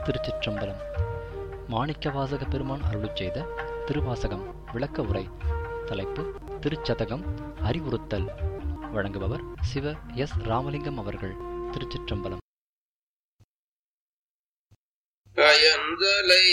திருச்சிற்றம்பலம். மாணிக்கவாசக பெருமான் அருளிச் செய்த திருவாசகம் விளக்க உரை. தலைப்பு திருச்சதகம் அறிவுறுத்தல். வழங்குபவர் சிவ எஸ் ராமலிங்கம் அவர்கள். திருச்சிற்றம்பலம். கயந்தலை